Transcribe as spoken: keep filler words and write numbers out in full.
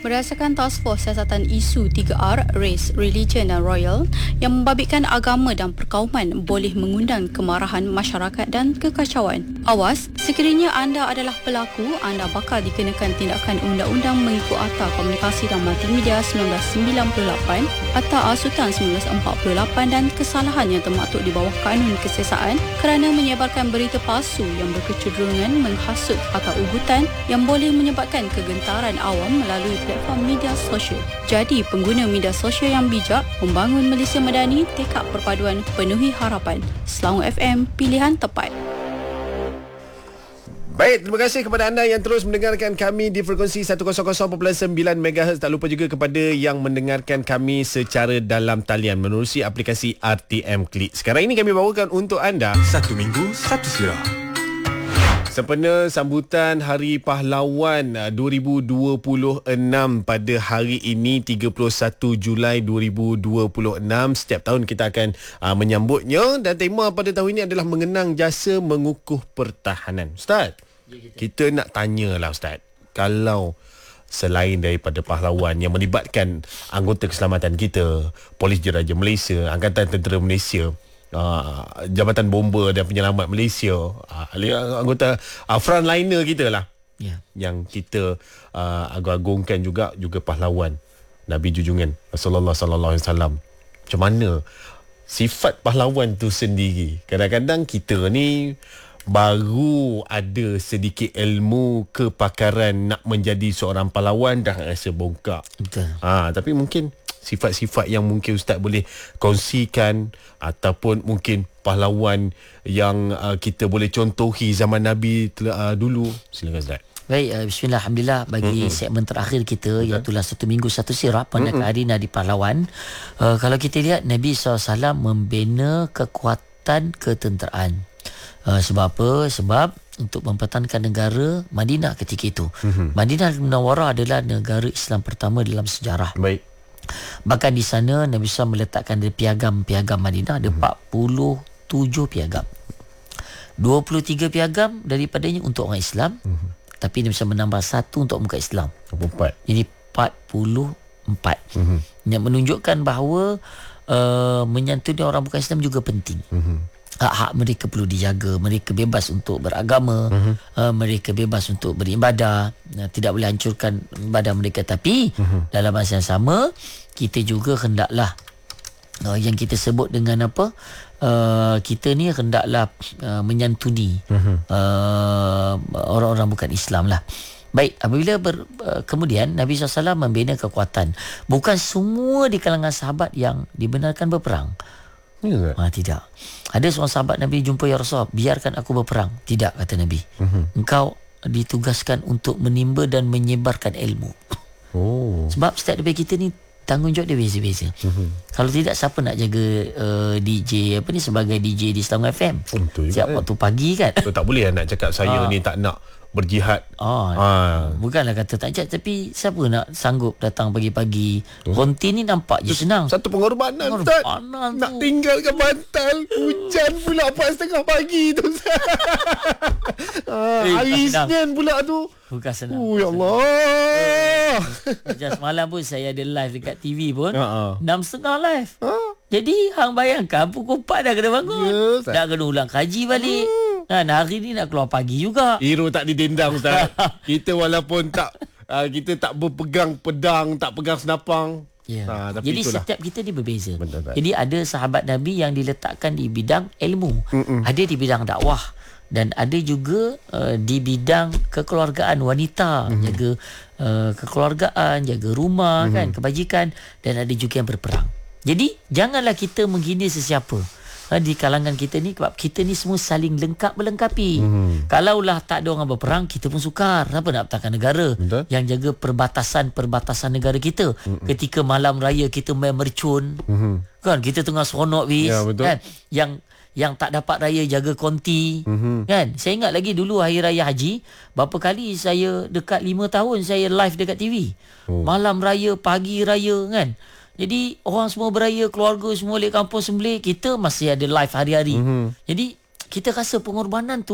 Berdasarkan Task Force Siasatan Isu tiga R, Race, Religion dan Royal, yang membabitkan agama dan perkauman boleh mengundang kemarahan masyarakat dan kekacauan. Awas, sekiranya anda adalah pelaku, anda bakal dikenakan tindakan Undang-Undang mengikut Akta Komunikasi dan Multimedia seribu sembilan ratus sembilan puluh lapan, Akta Asutan seribu sembilan ratus empat puluh lapan dan kesalahan yang termaktub di bawah Kanun Kesiasaan kerana menyebarkan berita palsu yang berkecenderungan menghasut atau ugutan yang boleh menyebabkan kegentaran awam melalui platform media sosial. Jadi, pengguna media sosial yang bijak membangun Malaysia Madani, tekad perpaduan penuhi harapan. Selangor F M, pilihan tepat. Baik, terima kasih kepada anda yang terus mendengarkan kami di frekuensi seratus perpuluhan sembilan megahertz. Tak lupa juga kepada yang mendengarkan kami secara dalam talian menerusi aplikasi R T M Klik. Sekarang ini kami bawakan untuk anda Satu Minggu, Satu Sirah. Sempena sambutan Hari Pahlawan dua ribu dua puluh enam pada hari ini tiga puluh satu Julai dua ribu dua puluh enam. Setiap tahun kita akan uh, menyambutnya dan tema pada tahun ini adalah mengenang jasa mengukuh pertahanan. Ustaz, ya, kita. kita nak tanyalah Ustaz, kalau selain daripada pahlawan yang melibatkan anggota keselamatan kita, Polis Diraja Malaysia, Angkatan Tentera Malaysia, Uh, Jabatan Bomba dan Penyelamat Malaysia, uh, anggota uh, frontliner kita lah, yeah, yang kita uh, agung-agungkan juga juga pahlawan Nabi junjungan Rasulullah sallallahu alaihi wasallam. Macam mana sifat pahlawan tu sendiri? Kadang-kadang kita ni baru ada sedikit ilmu kepakaran nak menjadi seorang pahlawan dah rasa bongkak. Betul. Ha, tapi mungkin sifat-sifat yang mungkin Ustaz boleh kongsikan ataupun mungkin pahlawan yang uh, kita boleh contohi zaman Nabi uh, dulu. Silakan Ustaz. Baik, uh, bismillah, alhamdulillah bagi mm-hmm. segmen terakhir kita, iaitu Satu Minggu Satu Sirah pada mm-hmm. hari Nadi Pahlawan. Uh, kalau kita lihat Nabi sallallahu alaihi wasallam membina kekuatan ketenteraan. Uh, sebab apa? Sebab untuk mempertahankan negara Madinah ketika itu. Mm-hmm. Madinah Munawwarah adalah negara Islam pertama dalam sejarah. Baik. Bahkan di sana Nabi sallallahu alaihi wasallam meletakkan piagam-piagam Madinah, ada mm-hmm. empat puluh tujuh piagam. dua puluh tiga piagam daripadanya untuk orang Islam. Mm-hmm. Tapi Nabi sallallahu alaihi wasallam menambah satu untuk muka Islam. Empat. Jadi empat puluh empat. Mm-hmm. Yang menunjukkan bahawa uh, menyantuni orang bukan Islam juga penting. Mm-hmm. Hak-hak mereka perlu dijaga. Mereka bebas untuk beragama, uh-huh. uh, mereka bebas untuk beribadah, uh, tidak boleh hancurkan ibadah mereka. Tapi uh-huh. dalam masa yang sama, kita juga hendaklah uh, yang kita sebut dengan apa, uh, kita ni hendaklah uh, menyantuni uh-huh. uh, orang-orang bukan Islam lah. Baik, apabila ber, uh, kemudian Nabi sallallahu alaihi wasallam membina kekuatan. Bukan semua di kalangan sahabat yang dibenarkan berperang. Ya, ha, tidak. Ada seorang sahabat Nabi jumpa, ya Rasulullah, biarkan aku berperang. Tidak, kata Nabi. Uh-huh. Engkau ditugaskan untuk menimba dan menyebarkan ilmu. Oh. Sebab setiap daripada kita ni tanggungjawab dia beza-beza. Uh-huh. Kalau tidak, siapa nak jaga uh, D J apa ni sebagai D J di Selangor F M? Betul juga. Siap kan? Waktu pagi kan. So, tak boleh nak cakap saya ha. ni tak nak berjihad. Oh, ha. Bukanlah kata tak jihad, tapi siapa nak sanggup datang pagi-pagi? Konti ni nampak je senang. Satu pengorbanan, Ustaz. Nak tinggalkan bantal, hujan pula empat setengah pagi tu, Ustaz. ha, eh, hari Isnin pula tu. Bukan senang. Oh, ya Allah. Macam semalam pun saya ada live dekat T V pun. Ha. Enam setengah live. Ha? Jadi hang bayangkan pukul empat dah kena bangun. Ya, dah kena ulang kaji balik. Hmm. Kan hari ni nak keluar pagi juga. Hero tak didendang, Ustaz. Kita walaupun tak uh, kita tak berpegang pedang, tak pegang senapang. Ya. Ha, tapi jadi itulah. Setiap kita ni berbeza. Betul, jadi ada sahabat Nabi yang diletakkan di bidang ilmu. Mm-mm. Ada di bidang dakwah. Dan ada juga uh, di bidang kekeluargaan, wanita, mm-hmm. jaga uh, kekeluargaan, jaga rumah, mm-hmm. kan, kebajikan. Dan ada juga yang berperang. Jadi janganlah kita menghina sesiapa. Di kalangan kita ni, sebab kita ni semua saling lengkap melengkapi. Hmm. Kalaulah tak ada orang berperang, kita pun sukar. Siapa nak pertahankan negara? Betul? Yang jaga perbatasan-perbatasan negara kita. Hmm. Ketika malam raya kita main mercun, hmm. kan kita tengah seronok bis, ya, kan? Yang yang tak dapat raya jaga konti, hmm. kan? Saya ingat lagi dulu hari raya haji, berapa kali saya dekat lima tahun saya live dekat T V. Oh. Malam raya, pagi raya, kan? Jadi orang semua beraya, keluarga semua balik kampung sembelih, kita masih ada live hari-hari. Mm-hmm. Jadi kita rasa pengorbanan tu